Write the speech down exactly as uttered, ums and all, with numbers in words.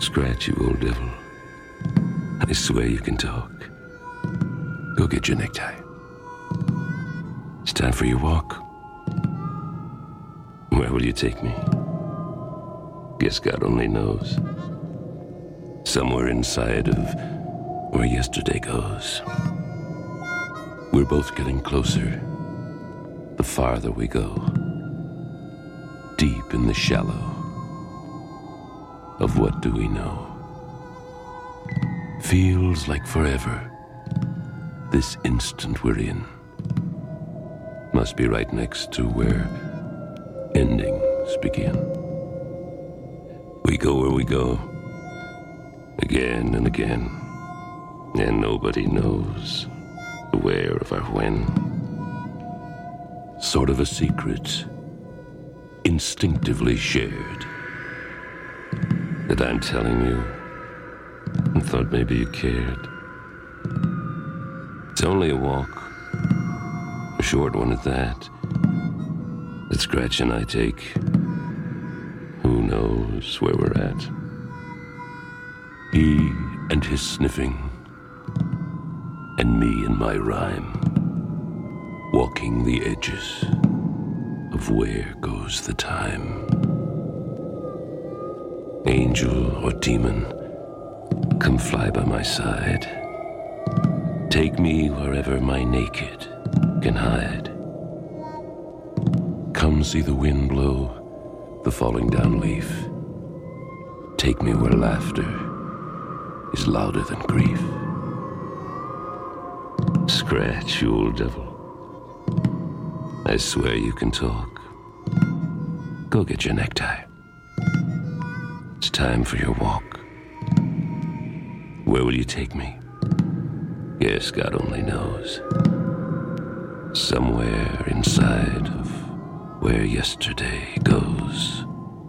Scratch, you old devil. I swear you can talk. Go get your necktie. It's time for your walk. Where will you take me? Guess God only knows. Somewhere inside of where yesterday goes. We're both getting closer, the farther we go. Deep in the shallow of what do we know. Feels like forever, this instant we're in. Must be right next to where endings begin. We go where we go, again and again, and nobody knows the where of our when. Sort of a secret, instinctively shared, that I'm telling you, and thought maybe you cared. It's only a walk, a short one at that, that Scratch and I take. Who knows where we're at? He and his sniffing, and me and my rhyme, walking the edges of where goes the time. Angel or demon, come fly by my side. Take me wherever my naked can hide. Come see the wind blow the falling down leaf. Take me where laughter is louder than grief. Scratch, you old devil. I swear you can talk. Go get your necktie. It's time for your walk. Where will you take me? Yes, God only knows. Somewhere inside of where yesterday goes.